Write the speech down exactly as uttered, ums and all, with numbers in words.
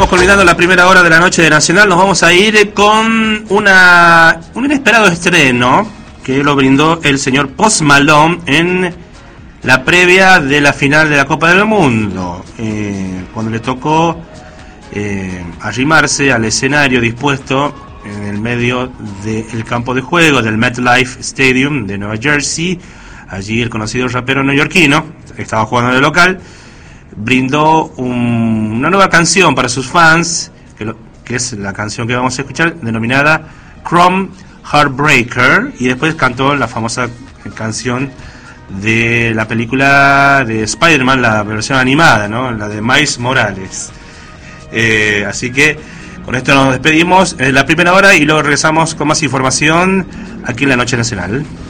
estamos culminando la primera hora de la noche de Nacional. Nos vamos a ir con una un inesperado estreno que lo brindó el señor Post Malone en la previa de la final de la Copa del Mundo, eh, cuando le tocó eh, arrimarse al escenario dispuesto en el medio del campo de juego del MetLife Stadium de Nueva Jersey. Allí el conocido rapero neoyorquino estaba jugando de local. Brindó un, una nueva canción para sus fans, que, lo, que es la canción que vamos a escuchar, denominada Chrome Heartbreaker, y después cantó la famosa canción de la película de Spider-Man, la versión animada, ¿no? La de Miles Morales. Eh, así que con esto nos despedimos en la primera hora y luego regresamos con más información aquí en la Noche Nacional.